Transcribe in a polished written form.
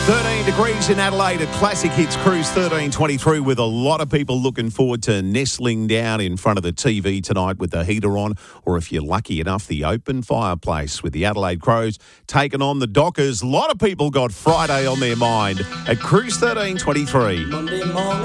13 degrees in Adelaide at Classic Hits Cruise 1323 with a lot of people looking forward to nestling down in front of the TV tonight with the heater on, or if you're lucky enough, the open fireplace with the Adelaide Crows taking on the Dockers. A lot of people got Friday on their mind at Cruise 1323. Monday morning.